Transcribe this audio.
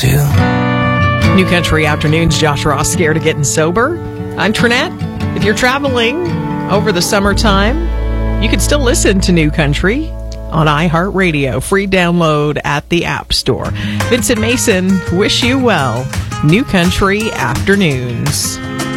too. New Country Afternoons, Josh Ross, scared of getting sober. I'm Trinette. If you're traveling over the summertime, you can still listen to New Country on iHeartRadio. Free download at the App Store. Vincent Mason, wish you well. New Country Afternoons.